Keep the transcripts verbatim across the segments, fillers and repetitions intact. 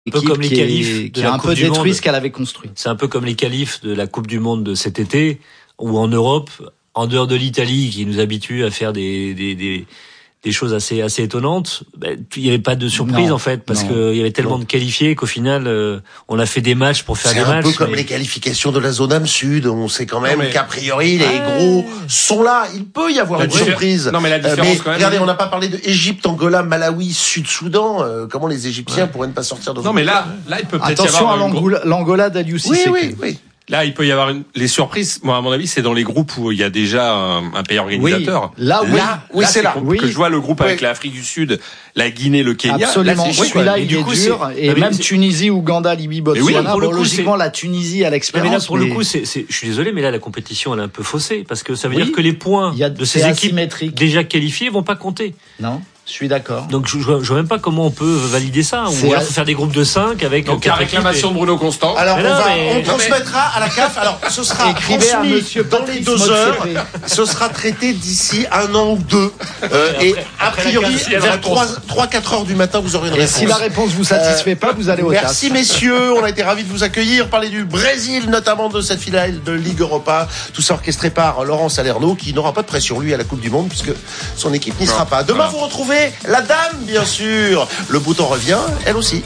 Un peu comme les qualifs qui a un peu détruit ce qu'elle avait construit. C'est un peu comme les qualifs de la Coupe du Monde de cet été, où en Europe, en dehors de l'Italie, qui nous habitue à faire des des des, des choses assez assez étonnantes, ben, il n'y avait pas de surprise non, en fait, parce qu'il y avait tellement non. de qualifiés qu'au final, euh, on a fait des matchs pour faire c'est des matchs. C'est un peu comme mais... les qualifications de la zone âme sud. On sait quand même mais... qu'a priori les ah... gros sont là. Il peut y avoir la une diffé... surprise. Non mais la différence euh, mais, quand même. Regardez, on n'a pas parlé de Égypte, Angola, Malawi, Sud-Soudan. Euh, comment les Égyptiens ouais. pourraient ne pas sortir de. Non mais là, là il peut peut-être attention y avoir à l'Angola, l'Angola d'Aliou Cissé. Oui, oui, oui. Là, il peut y avoir une... les surprises. Moi, à mon avis, c'est dans les groupes où il y a déjà un, un pays organisateur. Oui, là, oui, là, oui, là, c'est, c'est là. Oui. Que je vois le groupe oui. avec l'Afrique du Sud, la Guinée, le Kenya. Absolument. Là, c'est celui-là, il est dur. Et même Tunisie, Ouganda, Libye, Botswana. Oui, bon, logiquement, la Tunisie a l'expérience. Mais là, pour mais... le coup, c'est, c'est, je suis désolé, mais là, la compétition, elle est un peu faussée, parce que ça veut oui. dire que les points a, de ces équipes déjà qualifiées vont pas compter. Non. Je suis d'accord. Donc je, je, vois, je vois même pas comment on peut valider ça. Ou alors faut faire des groupes de cinq avec. Donc la réclamation et... de Bruno Constant. Alors on, non, va, mais... on transmettra à la C A F. Alors ce sera transmis dans les deux heures. Ce sera traité d'ici un an ou deux. Euh, et, après, et a priori vers trois quatre heures du matin vous aurez une et réponse. Si la réponse vous satisfait euh, pas, vous allez au Merci tasse. Messieurs, on a été ravis de vous accueillir. Parler du Brésil notamment de cette finale de Ligue Europa. Tout ça orchestré par Laurent Salerno qui n'aura pas de pression lui à la Coupe du Monde puisque son équipe n'y sera pas. Demain vous retrouvez la dame. Bien sûr, le bouton revient, elle aussi.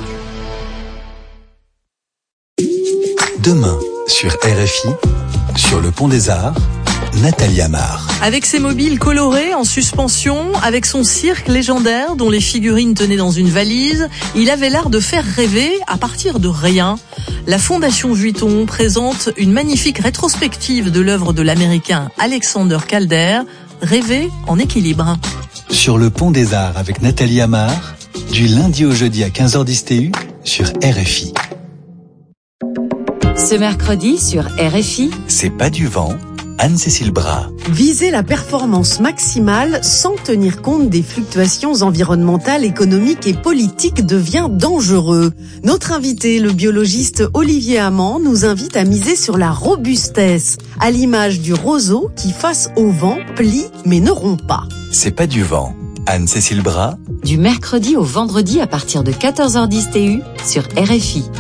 Demain, sur R F I, sur le Pont des Arts, Nathalie Amar. Avec ses mobiles colorés en suspension, avec son cirque légendaire dont les figurines tenaient dans une valise, il avait l'art de faire rêver à partir de rien. La Fondation Vuitton présente une magnifique rétrospective de l'œuvre de l'Américain Alexander Calder, Rêver en équilibre. Sur le Pont des Arts avec Nathalie Amar, du lundi au jeudi à quinze heures dix T U sur R F I. Ce mercredi sur R F I, c'est pas du vent, Anne-Cécile Bras. Viser la performance maximale sans tenir compte des fluctuations environnementales, économiques et politiques devient dangereux. Notre invité, le biologiste Olivier Amand, nous invite à miser sur la robustesse, à l'image du roseau qui, face au vent, plie mais ne rompt pas. C'est pas du vent. Anne-Cécile Bras. Du mercredi au vendredi à partir de quatorze heures dix T U sur R F I.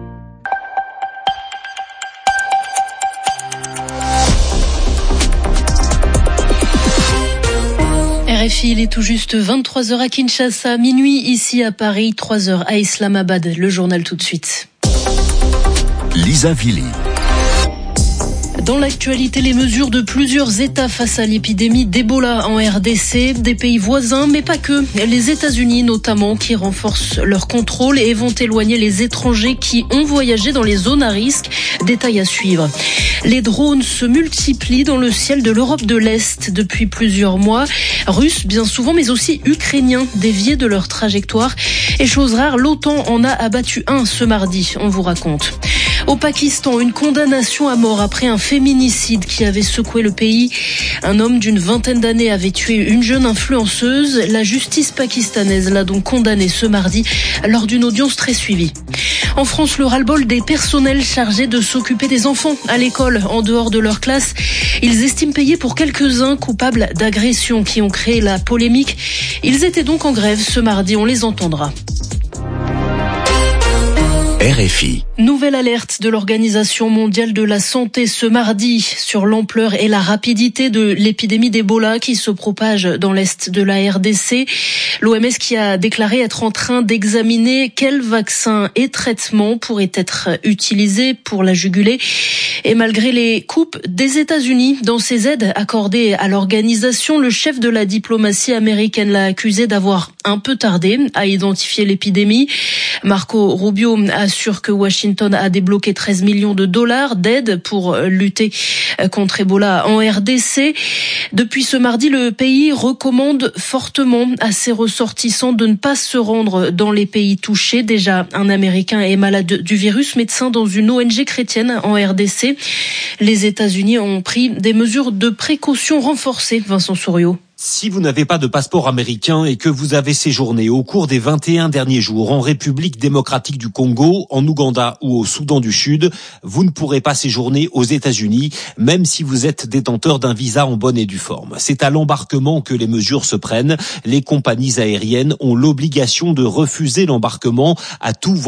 R F I, il est tout juste vingt-trois heures à Kinshasa, minuit ici à Paris, trois heures à Islamabad. Le journal tout de suite. Lisa Villy. Dans l'actualité, les mesures de plusieurs États face à l'épidémie d'Ebola en R D C, des pays voisins, mais pas que. Les États-Unis notamment, qui renforcent leur contrôle et vont éloigner les étrangers qui ont voyagé dans les zones à risque. Détail à suivre. Les drones se multiplient dans le ciel de l'Europe de l'Est depuis plusieurs mois. Russes, bien souvent, mais aussi ukrainiens, déviés de leur trajectoire. Et chose rare, l'OTAN en a abattu un ce mardi, on vous raconte. Au Pakistan, une condamnation à mort après un féminicide qui avait secoué le pays. Un homme d'une vingtaine d'années avait tué une jeune influenceuse. La justice pakistanaise l'a donc condamné ce mardi lors d'une audience très suivie. En France, le ras-le-bol des personnels chargés de s'occuper des enfants à l'école en dehors de leur classe. Ils estiment payer pour quelques-uns coupables d'agressions qui ont créé la polémique. Ils étaient donc en grève ce mardi, on les entendra. R F I. Nouvelle alerte de l'Organisation mondiale de la santé ce mardi sur l'ampleur et la rapidité de l'épidémie d'Ebola qui se propage dans l'est de la R D C. L'O M S qui a déclaré être en train d'examiner quels vaccins et traitements pourraient être utilisés pour la juguler. Et malgré les coupes des États-Unis dans ses aides accordées à l'organisation, le chef de la diplomatie américaine l'a accusé d'avoir un peu tardé à identifier l'épidémie. Marco Rubio assure que Washington a débloqué treize millions de dollars d'aide pour lutter contre Ebola en R D C. Depuis ce mardi, le pays recommande fortement à ses ressortissants de ne pas se rendre dans les pays touchés. Déjà, un Américain est malade du virus, médecin dans une O N G chrétienne en R D C. Les États-Unis ont pris des mesures de précaution renforcées, Vincent Souriau. Si vous n'avez pas de passeport américain et que vous avez séjourné au cours des vingt et un derniers jours en République démocratique du Congo, en Ouganda ou au Soudan du Sud, vous ne pourrez pas séjourner aux États-Unis, même si vous êtes détenteur d'un visa en bonne et due forme. C'est à l'embarquement que les mesures se prennent. Les compagnies aériennes ont l'obligation de refuser l'embarquement à tout